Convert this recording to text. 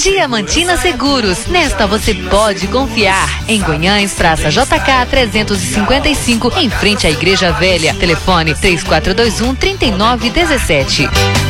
Diamantina Seguros, nesta você pode confiar. Em Goiânia, Praça JK 355, em frente à Igreja Velha. Telefone 3421-3917.